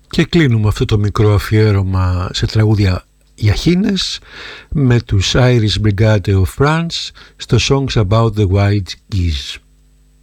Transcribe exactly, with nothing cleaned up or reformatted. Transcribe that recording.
Και κλείνουμε αυτό το μικρό αφιέρωμα σε τραγούδια για χήνες με τους Irish Brigade of France στο Songs About the Wild Geese.